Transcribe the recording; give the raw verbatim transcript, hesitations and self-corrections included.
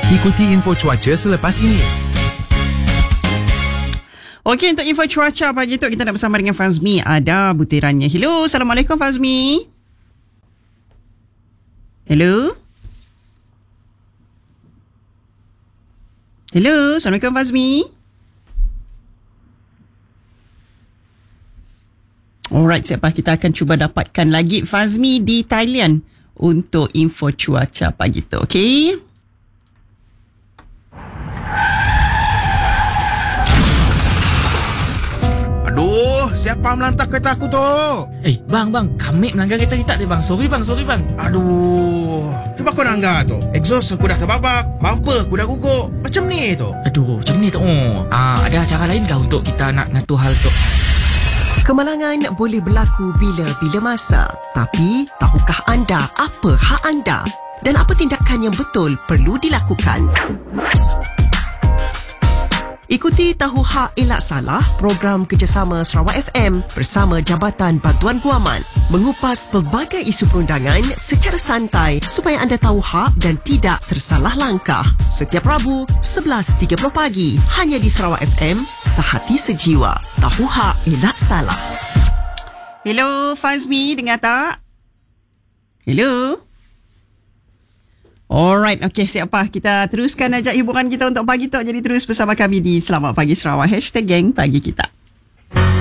Ikuti info cuaca selepas ini. Okey, untuk info cuaca pagi tu kita nak bersama dengan Fazmi. Ada butirannya. Hello, Assalamualaikum Fazmi. Hello. Hello, Assalamualaikum Fazmi. Alright, siapa kita akan cuba dapatkan lagi Fazmi di Thailand untuk info cuaca pagi tu. Okey. Aduh, siapa melantah kereta aku tu? Eh, bang, bang, kami melanggar kereta kita tu bang. Sorry bang, sorry bang. Aduh, cuba kau langgar tu. Exhaust aku dah terbabak, bumper aku dah guguk. Macam ni tu. Aduh, macam ni tu. Oh, ah, ada cara lain kah untuk kita nak ngatur hal tu? Kemalangan boleh berlaku bila-bila masa. Tapi, tahukah anda apa hak anda? Dan apa tindakan yang betul perlu dilakukan? Ikuti Tahu Hak Elak Salah, program kerjasama Sarawak F M bersama Jabatan Bantuan Guaman, mengupas pelbagai isu perundangan secara santai supaya anda tahu hak dan tidak tersalah langkah. Setiap Rabu, sebelas tiga puluh pagi, hanya di Sarawak F M, sehati sejiwa. Tahu Hak Elak Salah. Hello Fazmi, dengar tak? Hello. Alright, okay, siapa? Kita teruskan ajak hiburan kita untuk pagi tu. Jadi terus bersama kami di Selamat Pagi Sarawak. Hashtag Geng Pagi Kita.